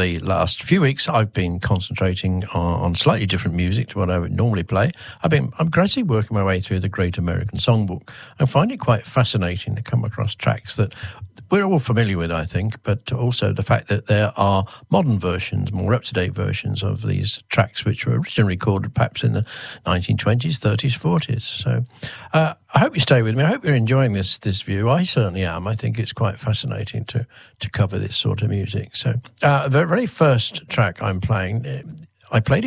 the last few weeks, I've been concentrating on slightly different music to what I would normally play. I'm gradually working my way through the Great American Songbook. I find it quite fascinating to come across tracks that we're all familiar with, I think, but also the fact that there are modern versions, more up-to-date versions of these tracks which were originally recorded perhaps in the 1920s, 30s, 40s. So I hope you stay with me. I hope you're enjoying this view. I certainly am. I think it's quite fascinating to cover this sort of music. So the very first track I'm playing, I played it